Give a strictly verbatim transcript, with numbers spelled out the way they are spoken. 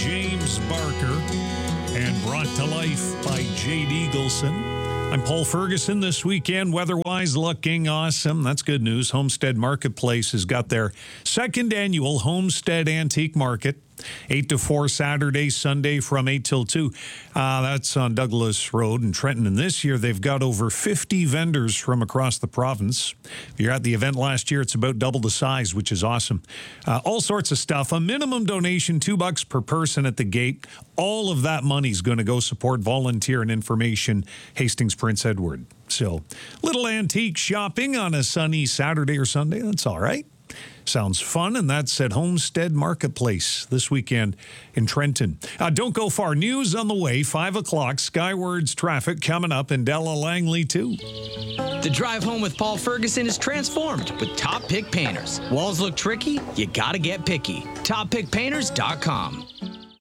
James Barker and brought to life by Jade Eagleson. I'm Paul Ferguson. This weekend, weather-wise, looking awesome. That's good news. Homestead Marketplace has got their second annual Homestead Antique Market. eight to four Saturday, Sunday from eight till two. Uh, that's on Douglas Road in Trenton. And this year, they've got over fifty vendors from across the province. If you're at the event last year, it's about double the size, which is awesome. Uh, all sorts of stuff. A minimum donation, two bucks per person at the gate. All of that money is going to go support volunteer and information, Hastings Prince Edward. So, little antique shopping on a sunny Saturday or Sunday. That's all right. Sounds fun, and that's at Homestead Marketplace this weekend in Trenton. Uh, don't go far. News on the way, five o'clock. Skywards traffic coming up in Della Langley, too. The drive home with Paul Ferguson is transformed with Top Pick Painters. Walls look tricky? You gotta get picky. top pick painters dot com.